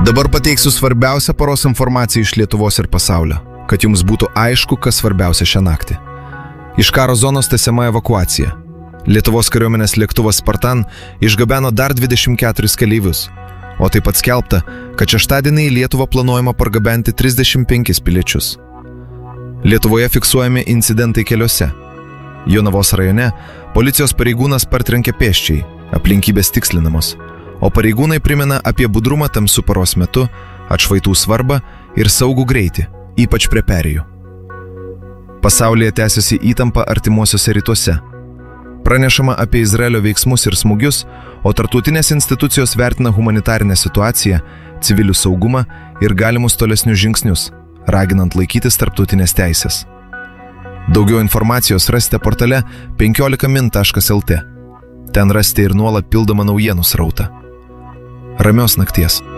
Dabar pateiksiu svarbiausią paros informaciją iš Lietuvos ir pasaulio, kad jums būtų aišku, kas svarbiausia šią naktį. Iš karo zonos tęsiama evakuacija. Lietuvos kariuomenės lėktuvas Spartan išgabeno dar 24 keleivius, o taip pat skelbta, kad šeštadienį į Lietuvą planuojama pargabenti 35 piliečius. Lietuvoje fiksuojami incidentai keliuose. Jonavos rajone policijos pareigūnas partrenkė pėsčiai, aplinkybės tikslinamos, o pareigūnai primena apie budrumą tamsiu paros metu, atšvaitų svarbą ir saugų greitį, ypač prie perėjų. Pasaulyje tęsiasi įtampa artimuosiuose rytuose. Pranešama apie Izraelio veiksmus ir smūgius, o tarptautinės institucijos vertina humanitarinę situaciją, civilių saugumą ir galimus tolesnius žingsnius, raginant laikytis tarptautinės teisės. Daugiau informacijos rasite portale 15min.lt. Ten rasite ir nuolat pildomą naujienų srautą. Ramios nakties.